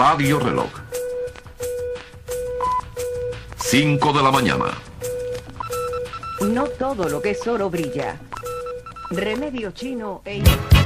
Radio Reloj. 5 de la mañana. No todo lo que es oro brilla. Remedio chino e...